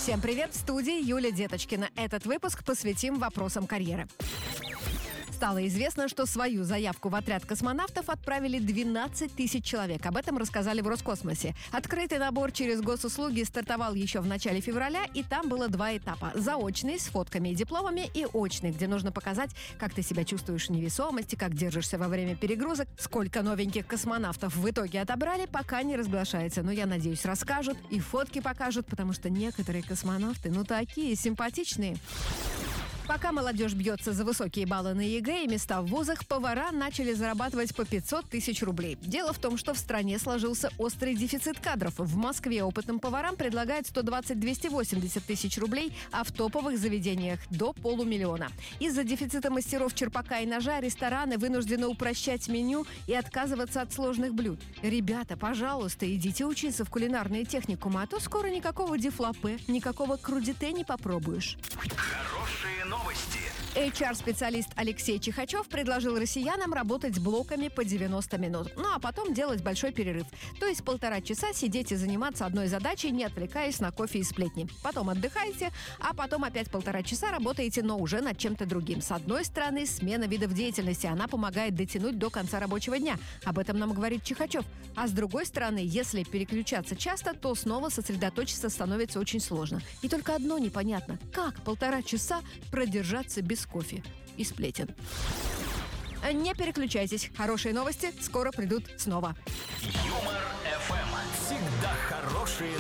Всем привет, в студии Юлия Деточкина. Этот выпуск посвятим вопросам карьеры. Стало известно, что свою заявку в отряд космонавтов отправили 12 тысяч человек. Об этом рассказали в Роскосмосе. Открытый набор через госуслуги стартовал еще в начале февраля, и там было два этапа. Заочный, с фотками и дипломами, и очный, где нужно показать, как ты себя чувствуешь в невесомости, как держишься во время перегрузок. Сколько новеньких космонавтов в итоге отобрали, пока не разглашается. Но я надеюсь, расскажут и фотки покажут, потому что некоторые космонавты, такие симпатичные. Пока молодежь бьется за высокие баллы на ЕГЭ и места в вузах, повара начали зарабатывать по 500 тысяч рублей. Дело в том, что в стране сложился острый дефицит кадров. В Москве опытным поварам предлагают 120-280 тысяч рублей, а в топовых заведениях до 500 000. Из-за дефицита мастеров черпака и ножа рестораны вынуждены упрощать меню и отказываться от сложных блюд. Ребята, пожалуйста, идите учиться в кулинарные техникумы, а то скоро никакого дефлапе, никакого крудité не попробуешь. Хорошие новости. HR-специалист Алексей Чихачев предложил россиянам работать блоками по 90 минут. А потом делать большой перерыв. То есть 1,5 часа сидеть и заниматься одной задачей, не отвлекаясь на кофе и сплетни. Потом отдыхаете, а потом опять 1,5 часа работаете, но уже над чем-то другим. С одной стороны, смена видов деятельности. Она помогает дотянуть до конца рабочего дня. Об этом нам говорит Чихачев. А с другой стороны, если переключаться часто, то снова сосредоточиться становится очень сложно. И только одно непонятно. Как 1,5 часа продержаться без кофе и сплетен? Не переключайтесь. Хорошие новости скоро придут снова. Юмор ФМ. Всегда хорошие